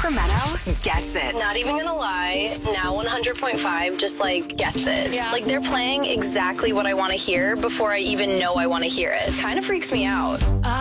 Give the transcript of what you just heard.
Sacramento gets it. Not even gonna lie, now 100.5 just like gets it. Yeah. Like they're playing exactly what I want to hear before I even know I want to hear it. Kind of freaks me out.